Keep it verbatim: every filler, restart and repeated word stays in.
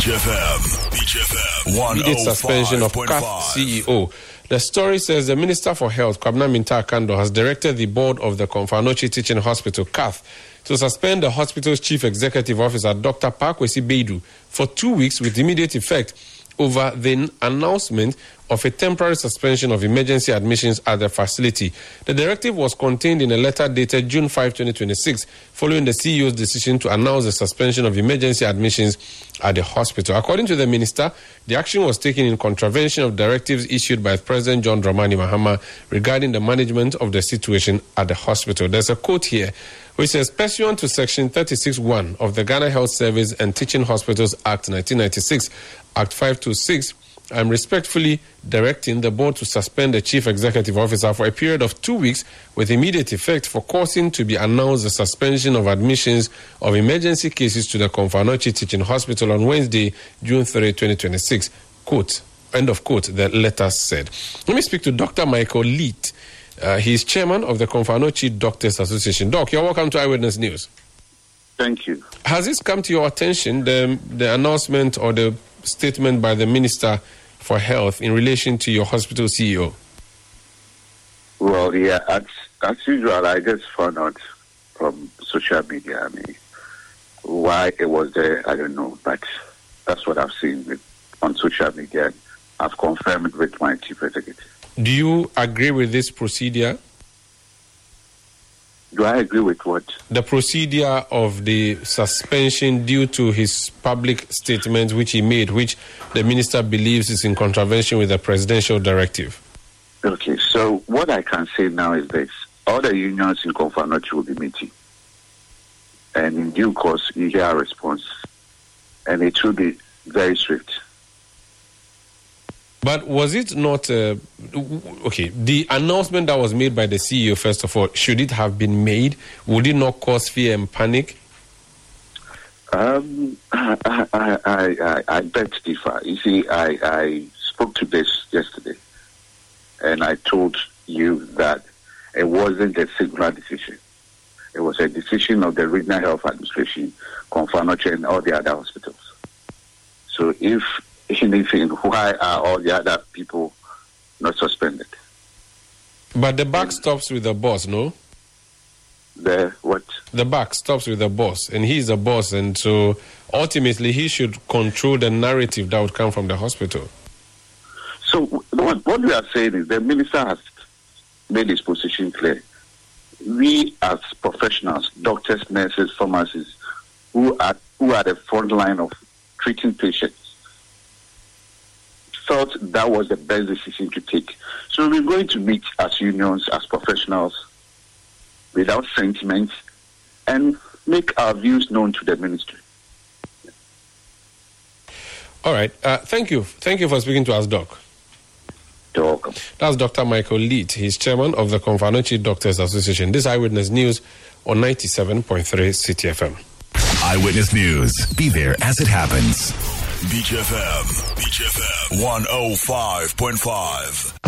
F M, Beach F M, one oh five point five. Immediate suspension of C A F C E O. The story says the Minister for Health, Kwabena Minta Akando, has directed the board of the Komfo-Anokye Teaching Hospital, C A F, to suspend the hospital's chief executive officer, Doctor Pakwesi Beidu, for two weeks with immediate effect over the announcement of a temporary suspension of emergency admissions at the facility. The directive was contained in a letter dated June fifth, twenty twenty-six, following the C E O's decision to announce the suspension of emergency admissions at the hospital. According to the minister, the action was taken in contravention of directives issued by President John Dramani Mahama regarding the management of the situation at the hospital. There's a quote here which says, pursuant to Section thirty-six one of the Ghana Health Service and Teaching Hospitals Act nineteen ninety-six, Act five twenty-six, I'm respectfully directing the board to suspend the chief executive officer for a period of two weeks with immediate effect for causing to be announced the suspension of admissions of emergency cases to the Komfo-Anokye Teaching Hospital on Wednesday, June third, twenty twenty-six. Quote, end of quote, the letter said. Let me speak to Doctor Michael Leet. Uh, he's chairman of the Komfo-Anokye Doctors Association. Doc, you're welcome to Eyewitness News. Thank you. Has this come to your attention, the, the announcement or the statement by the Minister for Health in relation to your hospital C E O? Well, yeah, as, as usual, I just found out from social media. I mean, why it was there, I don't know, but that's what I've seen with, on social media. I've confirmed it with my chief executive. Do you agree with this procedure? Do I agree with what? The procedure of the suspension due to his public statement which he made, which the minister believes is in contravention with the presidential directive. Okay, so what I can say now is this. All the unions in Komfo-Anokye will be meeting. And in due course, you hear a response. And it will be very strict. But was it not, uh, okay, the announcement that was made by the C E O, first of all, should it have been made? Would it not cause fear and panic? Um, I, I, I, I, I beg to differ. You see, I, I spoke to this yesterday, and I told you that it wasn't a singular decision. It was a decision of the Regional Health Administration, Komfo-Anokye, and all the other hospitals. So if anything, why are all the other people not suspended? But the buck stops with the boss, no? The what? The buck stops with the boss, and he's the boss, and so ultimately he should control the narrative that would come from the hospital. So what, what we are saying is the minister has made his position clear. We as professionals, doctors, nurses, pharmacists, who are who are the front line of treating patients, thought that was the best decision to take. So we're going to meet as unions, as professionals, without sentiment, and make our views known to the ministry. All right. Uh, thank you. Thank you for speaking to us, Doc. You're welcome. That's Doctor Michael Leet. He's chairman of the Komfo-Anokye Doctors Association. This Eyewitness News on ninety-seven point three City F M. Eyewitness News. Be there as it happens. Beach F M. Beach F M. one oh five point five.